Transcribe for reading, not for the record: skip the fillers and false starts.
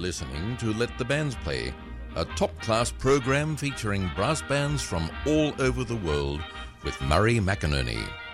listening to Let the Bands Play, a top-class program featuring brass bands from all over the world with Murray McInerney.